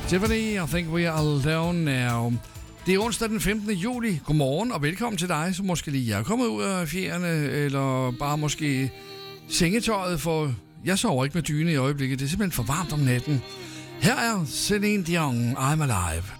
Tiffany, I think we are alone now. Det er onsdag den 15. juli. Godmorgen og velkommen til dig, som måske lige er kommet ud af fjerne, eller bare måske sengetøjet, for jeg sover ikke med dyne i øjeblikket. Det er simpelthen for varmt om natten. Her er Celine Dion, I'm Alive.